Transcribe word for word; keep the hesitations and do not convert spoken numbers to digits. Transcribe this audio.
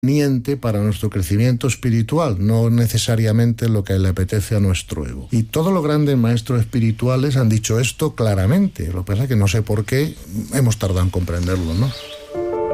conveniente para nuestro crecimiento espiritual, no necesariamente lo que le apetece a nuestro ego. Y todos los grandes maestros espirituales han dicho esto claramente. Lo que pasa es que no sé por qué hemos tardado en comprenderlo, ¿no?